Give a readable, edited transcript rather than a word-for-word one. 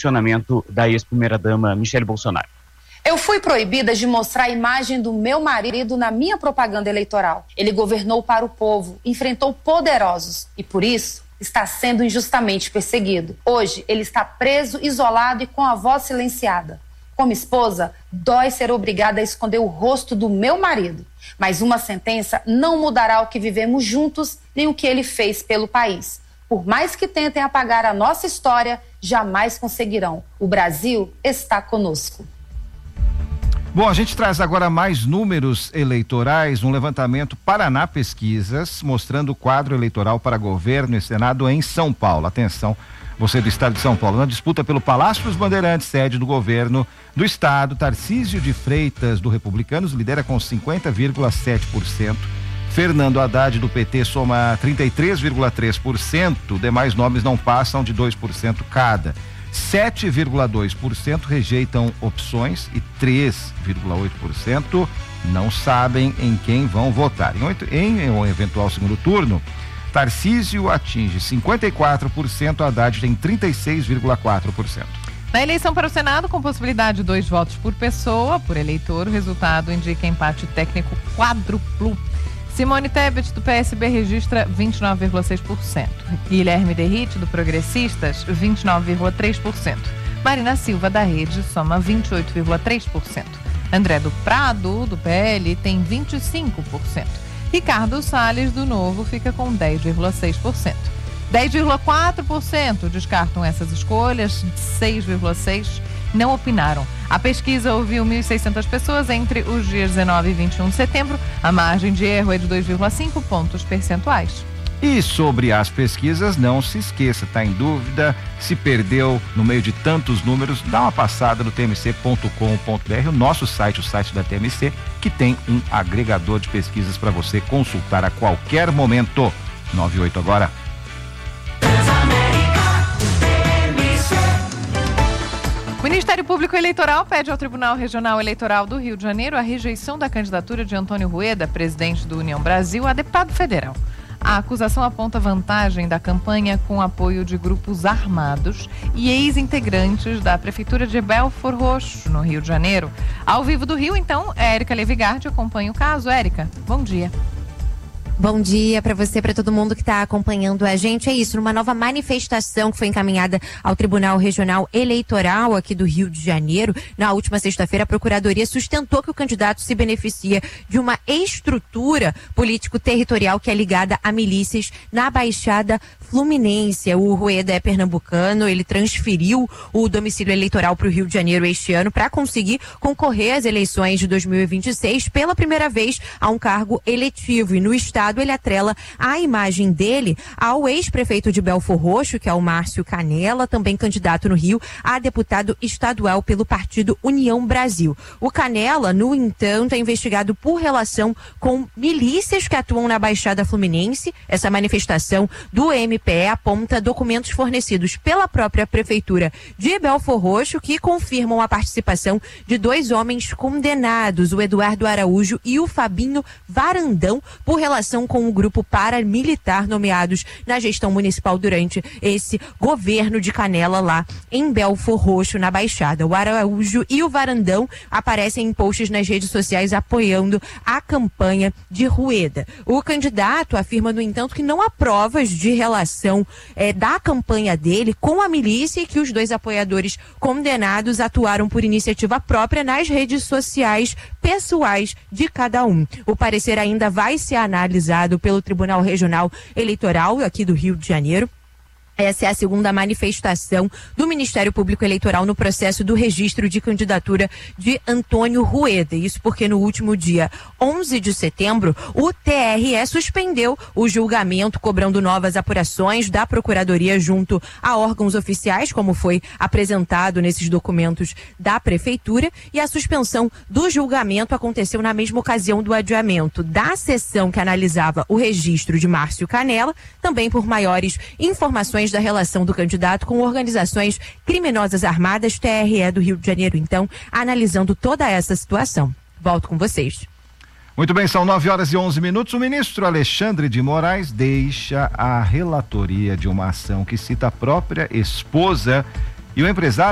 posicionamento da ex-primeira-dama Michele Bolsonaro. Eu fui proibida de mostrar a imagem do meu marido na minha propaganda eleitoral. Ele governou para o povo, enfrentou poderosos e, por isso, está sendo injustamente perseguido. Hoje, ele está preso, isolado e com a voz silenciada. Como esposa, dói ser obrigada a esconder o rosto do meu marido. Mas uma sentença não mudará o que vivemos juntos, nem o que ele fez pelo país. Por mais que tentem apagar a nossa história, jamais conseguirão. O Brasil está conosco. Bom, a gente traz agora mais números eleitorais, um levantamento Paraná Pesquisas, mostrando o quadro eleitoral para governo e Senado em São Paulo. Atenção, você do estado de São Paulo. Na disputa pelo Palácio dos Bandeirantes, sede do governo do estado, Tarcísio de Freitas, do Republicanos, lidera com 50,7%. Fernando Haddad, do PT, soma 33,3%. Demais nomes não passam de 2% cada. 7,2% rejeitam opções e 3,8% não sabem em quem vão votar. Em um eventual segundo turno, Tarcísio atinge 54%, Haddad tem 36,4%. Na eleição para o Senado, com possibilidade de 2 votos por pessoa, por eleitor, o resultado indica empate técnico quádruplo. Simone Tebet, do PSB, registra 29,6%. Guilherme Derrite, do Progressistas, 29,3%. Marina Silva, da Rede, soma 28,3%. André do Prado, do PL, tem 25%. Ricardo Salles, do Novo, fica com 10,6%. 10,4% descartam essas escolhas, 6,6% não opinaram. A pesquisa ouviu 1.600 pessoas entre os dias 19 e 21 de setembro. A margem de erro é de 2,5 pontos percentuais. E sobre as pesquisas, não se esqueça, está em dúvida, se perdeu no meio de tantos números, dá uma passada no tmc.com.br, o nosso site, o site da TMC, que tem um agregador de pesquisas para você consultar a qualquer momento. 9:08 agora. O Ministério Público Eleitoral pede ao Tribunal Regional Eleitoral do Rio de Janeiro a rejeição da candidatura de Antônio Rueda, presidente do União Brasil, a deputado federal. A acusação aponta vantagem da campanha com apoio de grupos armados e ex-integrantes da Prefeitura de Belford Roxo, no Rio de Janeiro. Ao vivo do Rio, então, Érica Levigardi acompanha o caso. Érica, bom dia. Bom dia para você, para todo mundo que está acompanhando a gente. É isso, numa nova manifestação que foi encaminhada ao Tribunal Regional Eleitoral aqui do Rio de Janeiro. Na última sexta-feira, a Procuradoria sustentou que o candidato se beneficia de uma estrutura político-territorial que é ligada a milícias na Baixada Fluminense. O Rueda é pernambucano, ele transferiu o domicílio eleitoral para o Rio de Janeiro este ano para conseguir concorrer às eleições de 2026 pela primeira vez a um cargo eletivo. E no estado ele atrela a imagem dele ao ex-prefeito de Belford Roxo, que é o Márcio Canela, também candidato no Rio a deputado estadual pelo partido União Brasil. O Canela, no entanto, é investigado por relação com milícias que atuam na Baixada Fluminense. Essa manifestação do MPE aponta documentos fornecidos pela própria prefeitura de Belford Roxo que confirmam a participação de 2 homens condenados, o Eduardo Araújo e o Fabinho Varandão, por relação com o grupo paramilitar nomeados na gestão municipal durante esse governo de Canela lá em Belford Roxo, na Baixada. O Araújo e o Varandão aparecem em posts nas redes sociais apoiando a campanha de Rueda. O candidato afirma, no entanto, que não há provas de relação da campanha dele com a milícia e que os 2 apoiadores condenados atuaram por iniciativa própria nas redes sociais pessoais de cada um. O parecer ainda vai ser analisado pelo Tribunal Regional Eleitoral aqui do Rio de Janeiro. Essa é a segunda manifestação do Ministério Público Eleitoral no processo do registro de candidatura de Antônio Rueda. Isso porque no último dia 11 de setembro, o TRE suspendeu o julgamento, cobrando novas apurações da Procuradoria junto a órgãos oficiais, como foi apresentado nesses documentos da Prefeitura, e a suspensão do julgamento aconteceu na mesma ocasião do adiamento da sessão que analisava o registro de Márcio Canela, também por maiores informações da relação do candidato com organizações criminosas armadas. TRE do Rio de Janeiro, então, analisando toda essa situação. Volto com vocês. Muito bem, são 9h11. O ministro Alexandre de Moraes deixa a relatoria de uma ação que cita a própria esposa e o empresário